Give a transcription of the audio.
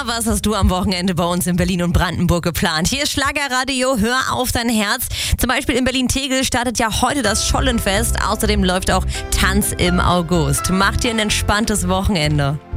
was hast du am Wochenende bei uns in Berlin und Brandenburg geplant? Hier ist Schlagerradio, hör auf dein Herz. Zum Beispiel in Berlin-Tegel startet ja heute das Schollenfest. Außerdem läuft auch Tanz im August. Mach dir ein entspanntes Wochenende.